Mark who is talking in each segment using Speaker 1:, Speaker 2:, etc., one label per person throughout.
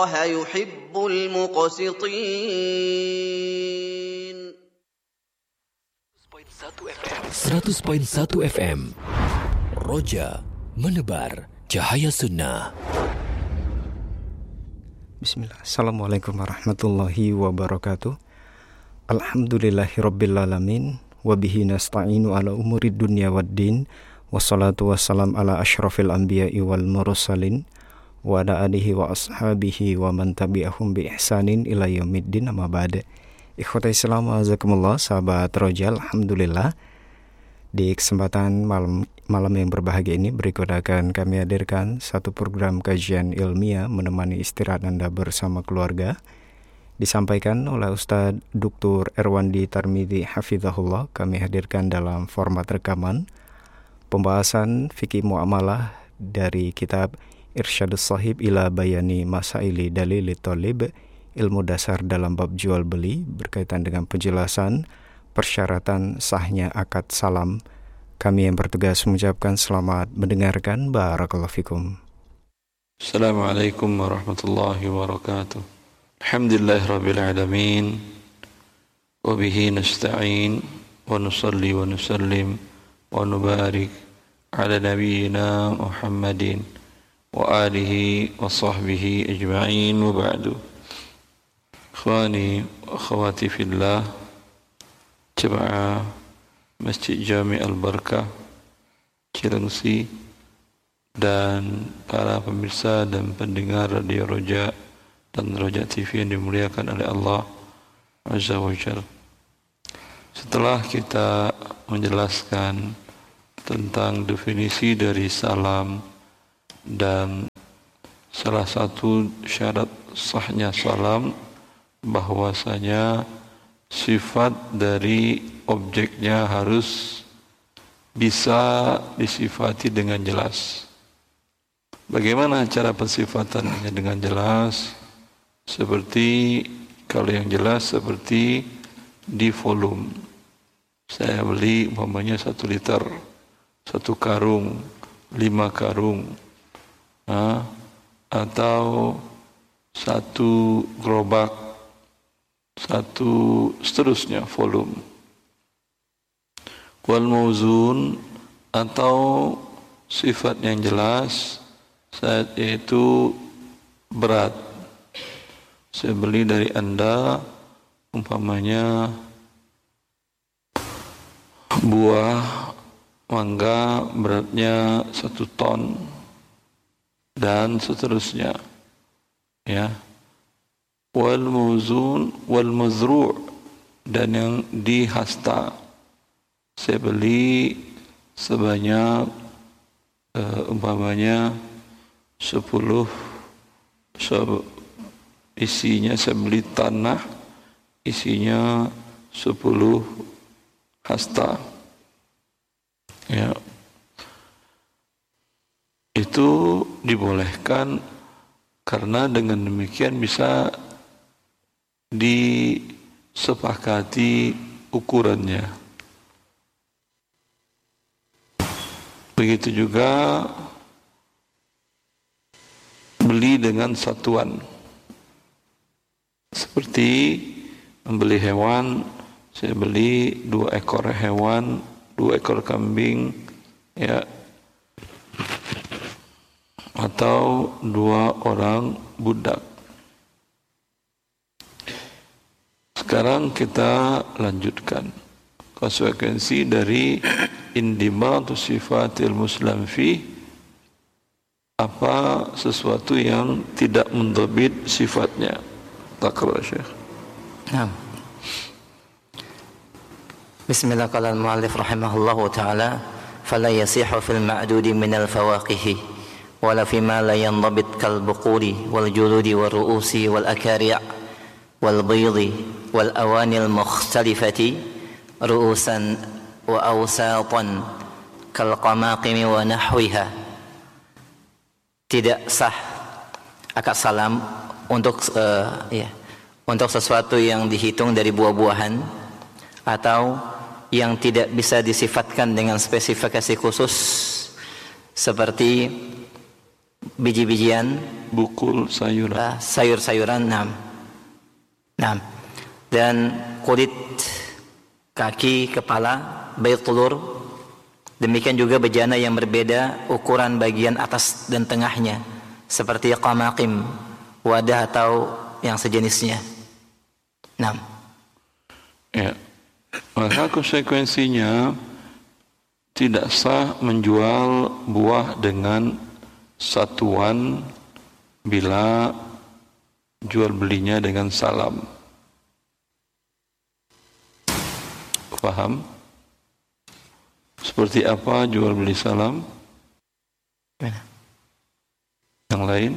Speaker 1: الله يحب المقسطين.
Speaker 2: 100.1 FM Roja menebar cahaya sunnah.
Speaker 3: Bismillah. Assalamualaikum warahmatullahi wabarakatuh. Alhamdulillahirrabbilalamin. Wabihi nasta'inu ala umurid dunya waddin. Wassalatu wassalam ala ashrafil anbiya'i wal mursalin. Wa ala alihi wa ashabihi wa man tabi'ahum bi ihsanin ila yaumiddin, amma ba'da. Ikhwata Islam wa azakumullah, sahabat Roja, alhamdulillah di kesempatan malam yang berbahagia ini berikut akan kami hadirkan satu program kajian ilmiah menemani istirahat Anda bersama keluarga, disampaikan oleh Ustadz Dr. Erwandi Tarmidhi Hafizahullah. Kami hadirkan dalam format rekaman pembahasan fikih muamalah dari kitab Irsyadus Shahib ila Bayani Masaili Dalili Thalib, ilmu dasar dalam bab jual beli, berkaitan dengan penjelasan persyaratan sahnya akad salam. Kami yang bertugas mengucapkan selamat mendengarkan. Barakallahu fikum.
Speaker 4: Assalamualaikum warahmatullahi wabarakatuh. Alhamdulillahirabbil alamin. Wa bihi nasta'in wa nusalli wa nusallim wa nubarik ala nabiyyina Muhammadin wa alihi wa sahbihi ajma'in, wa ba'du. Ikhwani wa akhwati fillah, jemaah Masjid Jami Al-Barakah Cilengsi dan para pemirsa dan pendengar Radio Roja dan Roja TV yang dimuliakan oleh Allah Azza wa Jalla. Setelah kita menjelaskan tentang definisi dari salam dan salah satu syarat sahnya salam bahwasanya sifat dari objeknya harus bisa disifati dengan jelas. Bagaimana cara pensifatannya dengan jelas? Seperti, kalau yang jelas seperti di volume. Saya beli umpamanya 1 liter, 1 karung, 5 karung, atau 1 gerobak, 1 seterusnya volume. Wal mauzun, atau sifat yang jelas yaitu berat. Saya beli dari Anda umpamanya buah mangga beratnya 1 ton dan seterusnya, ya. Wal mauzun wal mazru', dan yang dihasta. Saya beli sebanyak umpamanya 10, isinya, saya beli tanah isinya 10 hasta, ya. Itu dibolehkan karena dengan demikian bisa disepakati ukurannya. Begitu juga beli dengan satuan. Seperti membeli hewan, saya beli 2 ekor hewan, 2 ekor kambing, ya, atau 2 orang budak. Sekarang kita lanjutkan konsekuensi dari indimatu sifatil muslim fi, apa sesuatu yang tidak mendhabit sifatnya. Taqra Syekh.
Speaker 5: Naam. Bismillah, qala al-mu'allif rahimahullahu ta'ala, fala yasihu fil ma'dudi min al-fawaqihi wala fima la yandhabit kal buquli wal juludi wal ru'usi wal akari' wal baydi wal awani al-mukhtalifati ru'usan wa awsatan kal qamaqimi wa nahwiha. Tidak sah akad salam untuk sesuatu yang dihitung dari buah-buahan atau yang tidak bisa disifatkan dengan spesifikasi khusus, seperti biji-bijian,
Speaker 4: bukul sayuran.
Speaker 5: sayur-sayuran, 6. Dan kulit kaki, kepala, baik telur. Demikian juga bejana yang berbeda ukuran bagian atas dan tengahnya, seperti qamaqim, wadah atau yang sejenisnya. 6.
Speaker 4: Ya. Maka konsekuensinya tidak sah menjual buah dengan satuan bila jual belinya dengan salam. Paham? Seperti apa jual beli salam? Yang lain?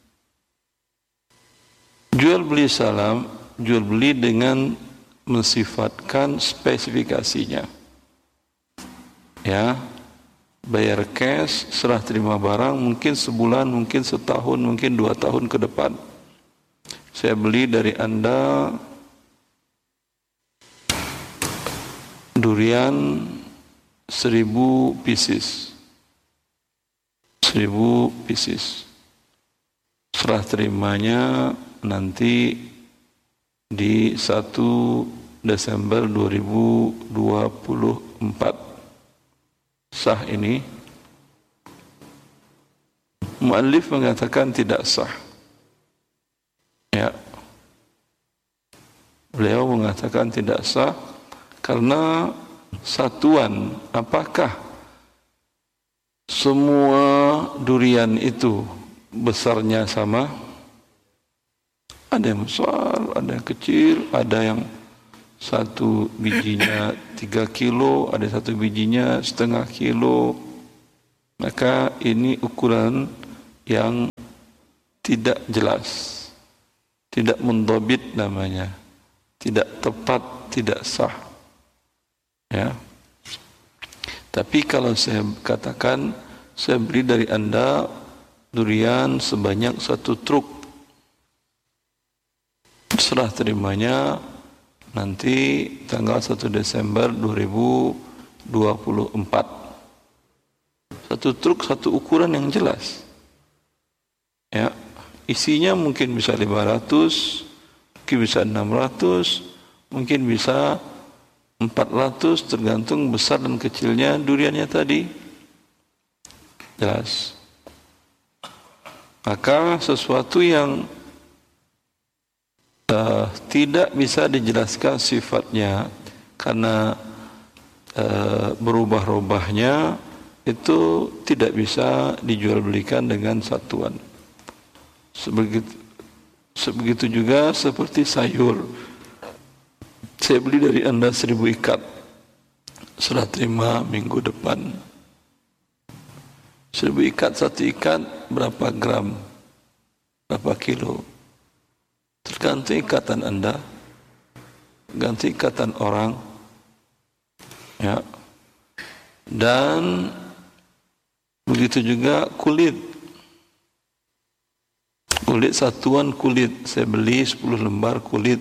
Speaker 4: Jual beli salam, jual beli dengan mensifatkan spesifikasinya. Ya, bayar cash, serah terima barang, mungkin sebulan, mungkin setahun, mungkin 2 tahun ke depan. Saya beli dari Anda durian 1000 pieces. 1000 pieces. Serah terimanya nanti di 1 Desember 2024. Sah ini? Muallif mengatakan tidak sah. Ya. Beliau mengatakan tidak sah karena satuan, apakah semua durian itu besarnya sama? Ada yang besar, ada yang kecil, ada yang satu bijinya 3 kilo, ada satu bijinya setengah kilo. Maka ini ukuran yang tidak jelas, tidak mendhabit namanya, tidak tepat, tidak sah. Ya. Tapi kalau saya katakan, saya beli dari Anda durian sebanyak 1 truk, serah terimanya nanti tanggal 1 Desember 2024. 1 truk, 1 ukuran yang jelas. Ya, isinya mungkin bisa 500, mungkin bisa 600, mungkin bisa 400, tergantung besar dan kecilnya duriannya tadi. Jelas. Maka sesuatu yang tidak bisa dijelaskan sifatnya karena berubah-ubahnya, itu tidak bisa dijual belikan dengan satuan. Sebegitu juga seperti sayur. Saya beli dari Anda 1000 ikat, serah terima minggu depan. 1000 ikat, 1 ikat berapa gram, berapa kilo? Tergantung ikatan Anda, ganti ikatan orang, ya. Dan begitu juga kulit, satuan kulit. Saya beli 10 lembar kulit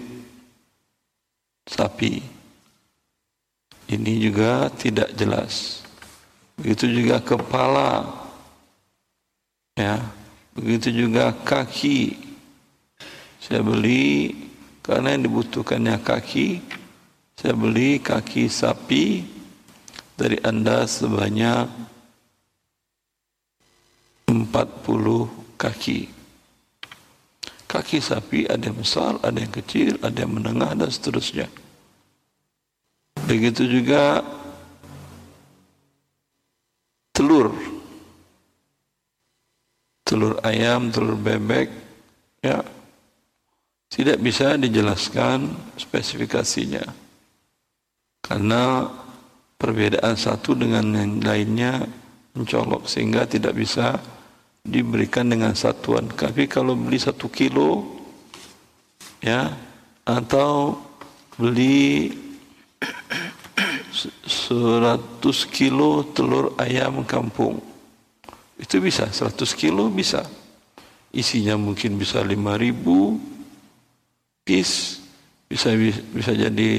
Speaker 4: sapi. Ini juga tidak jelas. Begitu juga kepala, ya. Begitu juga kaki. Saya beli karena yang dibutuhkannya kaki. Saya beli kaki sapi dari Anda sebanyak 40 kaki. Kaki sapi ada yang besar, ada yang kecil, ada yang menengah, dan seterusnya. Begitu juga telur ayam, telur bebek, ya. Tidak bisa dijelaskan spesifikasinya karena perbedaan satu dengan yang lainnya mencolok, sehingga tidak bisa diberikan dengan satuan. Tapi kalau beli 1 kilo, ya, atau beli 100 kilo telur ayam kampung, itu bisa. 100 kilo bisa. Isinya mungkin bisa 5.000 piece, bisa jadi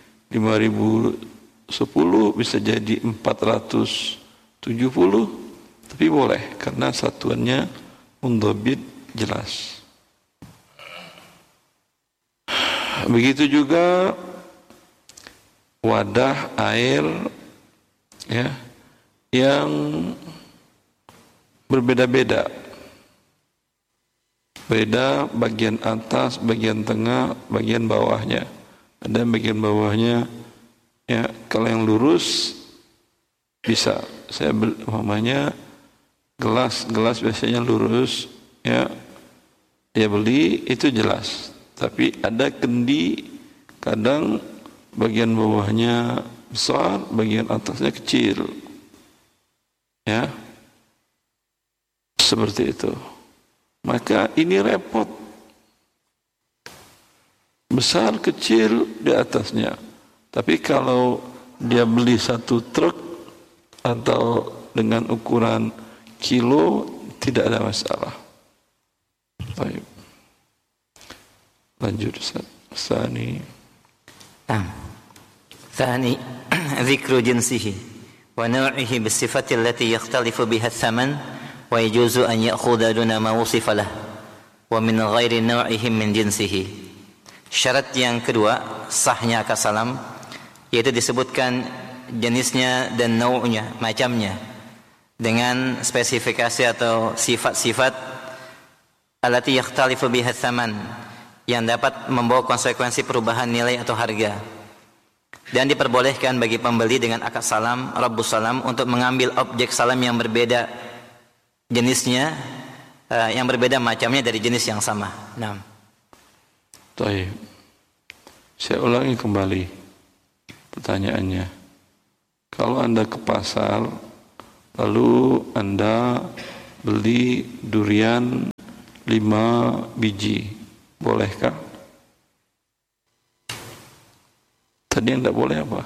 Speaker 4: 5.010, bisa jadi 470, tapi boleh karena satuannya mundhabit jelas. Begitu juga wadah air ya yang berbeda-beda. Beda bagian atas, bagian tengah, bagian bawahnya. Ada bagian bawahnya ya, kalau yang lurus bisa. Saya umpamanya gelas biasanya lurus ya. Dia beli itu jelas. Tapi ada kendi, kadang bagian bawahnya besar, bagian atasnya kecil. Ya. Seperti itu. Maka ini repot. Besar kecil di atasnya. Tapi kalau dia beli satu truk atau dengan ukuran kilo tidak ada masalah. Baik. Lanjut Ustaz. Tsani.
Speaker 5: ثاني ذكر جنسه ونوعه بالصفة التي يختلف بها الثمن ويجوز أن يأخذ دون ما وصف له ومن غير نوعه من جنسه. Syarat yang kedua sahnya akad salam yaitu disebutkan jenisnya dan nau'nya, macamnya dengan spesifikasi atau sifat-sifat allati yakhtalifu biha tsaman yang dapat membawa konsekuensi perubahan nilai atau harga. Dan diperbolehkan bagi pembeli dengan akad salam, rabbus salam untuk mengambil objek salam yang berbeda jenisnya, yang berbeda macamnya dari jenis yang sama. Nah.
Speaker 4: Baik. Saya ulangi kembali pertanyaannya. Kalau Anda ke pasar, lalu Anda beli durian 5 biji, bolehkah? Tadi yang tidak boleh apa?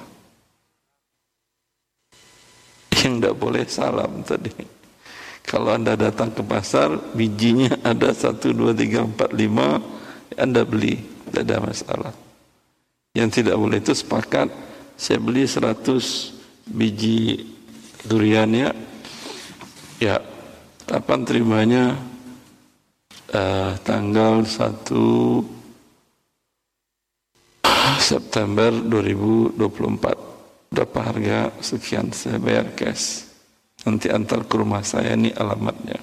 Speaker 4: Yang tidak boleh salam tadi. Kalau Anda datang ke pasar, bijinya ada 1, 2, 3, 4, 5, Anda beli, tidak ada masalah. Yang tidak boleh itu sepakat, saya beli 100 biji duriannya, ya, kapan terimanya? Tanggal 1 September 2024. Berapa harga? Sekian, saya bayar cash. Nanti antar ke rumah saya, ini alamatnya.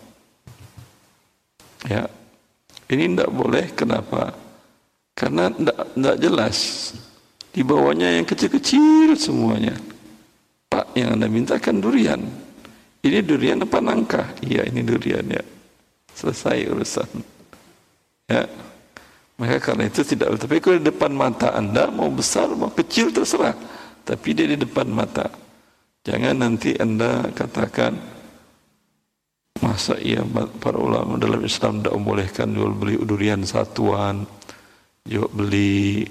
Speaker 4: Ya, ini tidak boleh. Kenapa? Karena tidak jelas. Di bawahnya yang kecil-kecil semuanya. Pak, yang Anda minta kan durian. Ini durian apa nangka? Iya, ini durian ya. Selesai urusan. Ya. Maka karena itu tidak. Tapi kalau di depan mata Anda, mau besar, mau kecil terserah. Tapi dia di depan mata. Jangan nanti Anda katakan, masa iya para ulama dalam Islam tidak membolehkan jual beli durian satuan, jual beli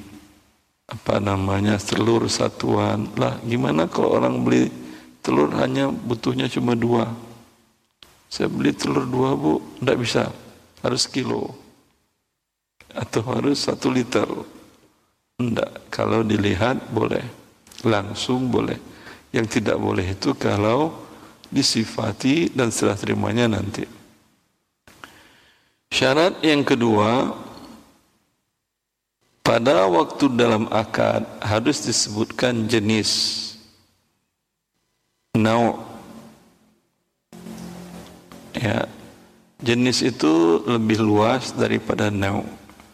Speaker 4: telur satuan. Lah gimana kalau orang beli telur hanya butuhnya cuma 2? Saya beli telur 2 bu, tidak bisa, harus kilo atau harus 1 liter. Tidak, kalau dilihat boleh, langsung boleh. Yang tidak boleh itu kalau disifati dan setelah terimanya nanti. Syarat yang kedua, pada waktu dalam akad harus disebutkan jenis, nau'. Ya, jenis itu lebih luas daripada nau'.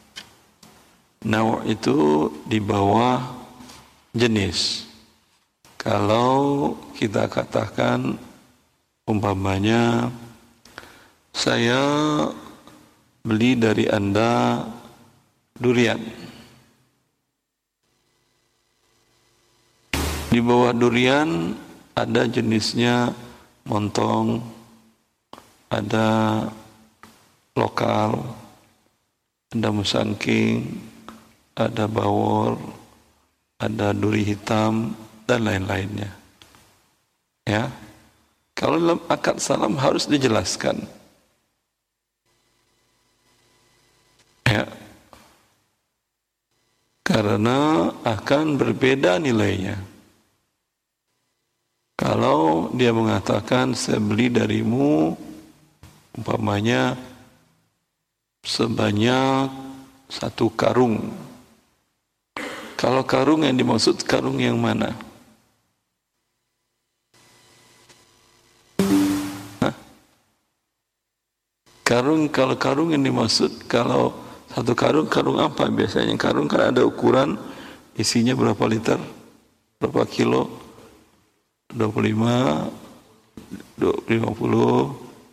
Speaker 4: Nau' itu di bawah jenis. Kalau kita katakan umpamanya saya beli dari Anda durian. Di bawah durian ada jenisnya montong, ada lokal, ada musangking, ada bawor, ada duri hitam, dan lain-lainnya. Ya, kalau dalam akad salam harus dijelaskan. Ya, karena akan berbeda nilainya. Kalau dia mengatakan saya beli darimu umpamanya sebanyak 1 karung. Kalau karung yang dimaksud karung yang mana? Kalau karung yang dimaksud, kalau 1 karung, karung apa biasanya? Karung kan ada ukuran, isinya berapa liter, berapa kilo, 25, 50,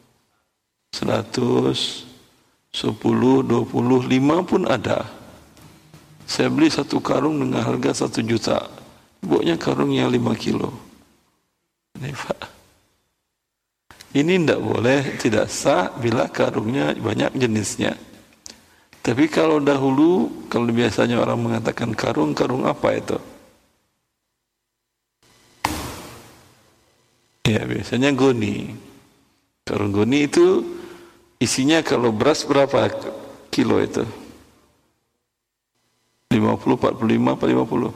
Speaker 4: 100, 10, 20, 5 pun ada. Saya beli 1 karung dengan harga 1 juta. Buatnya karungnya 5 kilo. Ini Pak. Ini tidak boleh, tidak sah bila karungnya banyak jenisnya. Tapi kalau dahulu, kalau biasanya orang mengatakan karung, karung apa itu? Ya biasanya goni. Karung goni itu isinya kalau beras berapa kilo itu? 50, 45, apa 50?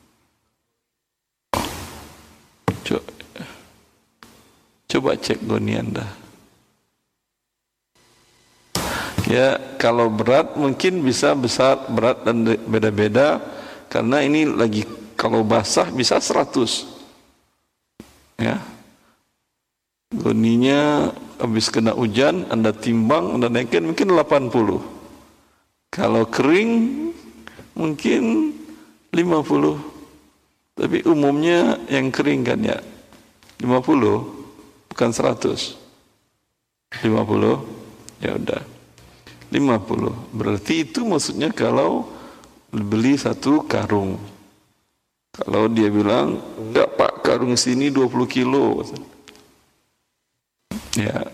Speaker 4: Coba cek goni Anda. Ya, kalau berat mungkin bisa besar, berat dan beda-beda. Karena ini lagi, kalau basah bisa 100. Ya. Goninya habis kena hujan, Anda timbang, Anda naikin mungkin 80. Kalau kering mungkin 50. Tapi umumnya yang kering kan ya 50, bukan 100. 50, ya udah 50. Berarti itu maksudnya kalau beli 1 karung. Kalau dia bilang, enggak Pak, karung sini 20 kilo. Ya.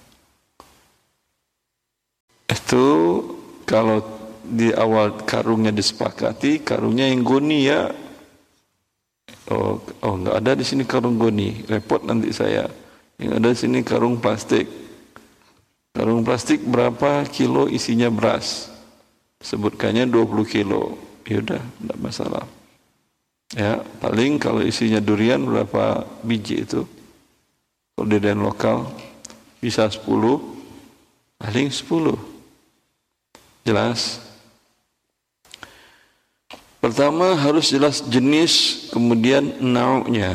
Speaker 4: Itu kalau di awal karungnya disepakati, karungnya yang goni ya. Oh enggak ada di sini karung goni, repot nanti saya. Yang ada di sini karung plastik. Karung plastik berapa kilo isinya beras? Sebutkannya 20 kilo. Ya udah, enggak masalah. Ya, paling kalau isinya durian berapa biji itu? Kalau durian lokal bisa 10, paling 10. Jelas? Pertama harus jelas jenis, kemudian nau'nya.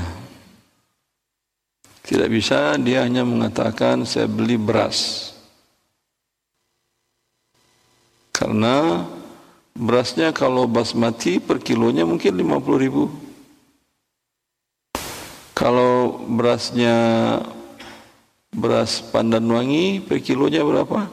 Speaker 4: Tidak bisa dia hanya mengatakan saya beli beras. Karena berasnya kalau basmati per kilonya mungkin 50.000. Kalau berasnya beras Pandanwangi per kilonya berapa?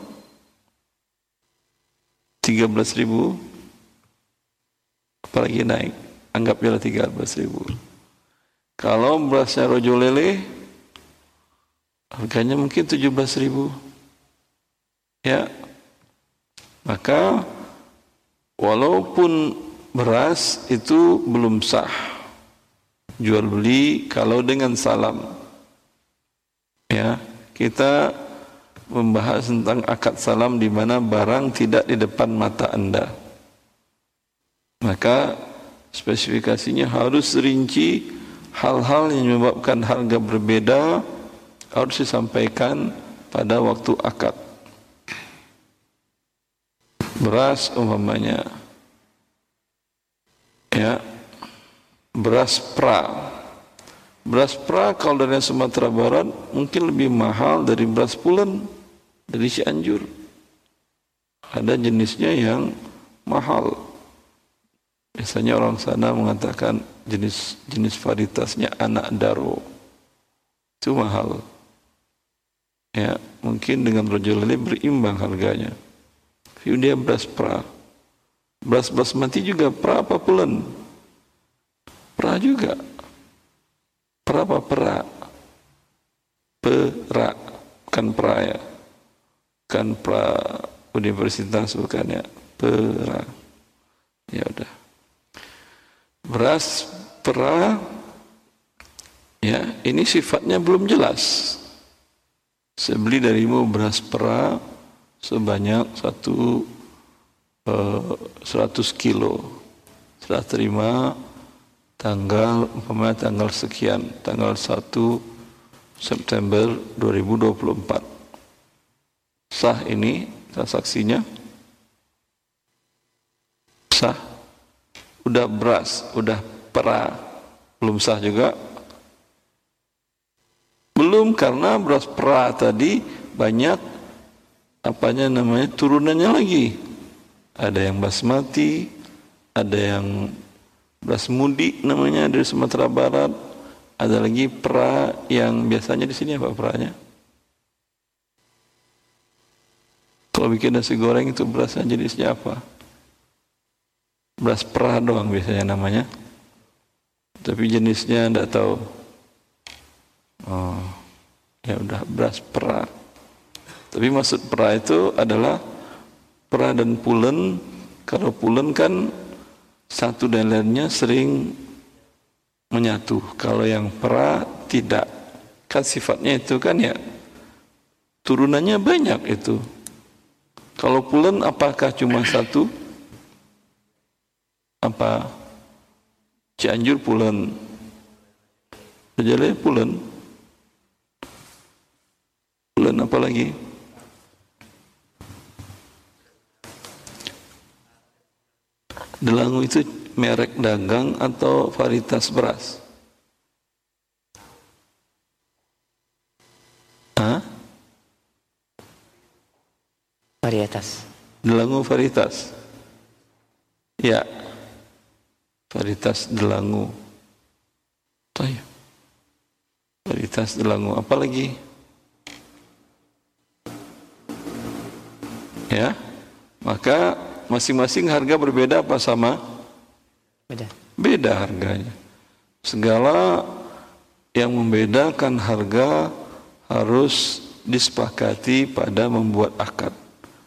Speaker 4: 13.000. Apalagi naik, anggapnya 13.000. Kalau berasnya Rojo Lele, harganya mungkin 17.000. Ya, maka walaupun beras itu belum sah jual beli kalau dengan salam. Ya, kita membahas tentang akad salam di mana barang tidak di depan mata Anda. Maka spesifikasinya harus rinci, hal-hal yang menyebabkan harga berbeda harus disampaikan pada waktu akad. Beras umpamanya, ya, beras pra. Beras pra kalau dari Sumatera Barat mungkin lebih mahal dari beras pulen dari Cianjur. Ada jenisnya yang mahal. Biasanya orang sana mengatakan jenis varietasnya anak daro. Itu mahal. Ya, mungkin dengan Rojo Lele berimbang harganya. Tapi dia beras pra. Beras basmati juga pra apa pulen? Pra juga. Pra apa pra? Pera, bukan pra ya. Bukan pra universitas, bukan ya. Pera. Ya udah. Beras pra, ya, ini sifatnya belum jelas. Saya beli darimu beras pra sebanyak 100 kilo. Setelah terima tanggal sekian, tanggal 1 September 2024. Sah ini transaksinya? Sah? Udah beras, udah pera, belum sah juga? Belum, karena beras pera tadi banyak turunannya lagi. Ada yang basmati, ada yang beras mudi namanya dari Sumatera Barat, ada lagi pera yang biasanya di sini apa peranya? Kalau bikin nasi goreng itu berasnya jenisnya apa? Beras pera doang biasanya namanya, tapi jenisnya enggak tahu. Oh, ya udah beras pera. Tapi maksud pera itu adalah pera dan pulen. Kalau pulen kan satu dan lainnya sering menyatu. Kalau yang pera tidak. Kan sifatnya itu kan ya turunannya banyak itu. Kalau pulen apakah cuma satu? Apa? Cianjur pulen. Pejalaya pulen. Pulen apa lagi? Delangu itu merek dagang atau varietas beras? Hah?
Speaker 5: Varietas.
Speaker 4: Delangu varietas. Ya. Varietas delangu. Tanya. Varietas delangu. Apa lagi? Ya. Maka masing-masing harga berbeda apa sama?
Speaker 5: Beda.
Speaker 4: Beda harganya. Segala yang membedakan harga harus disepakati pada membuat akad.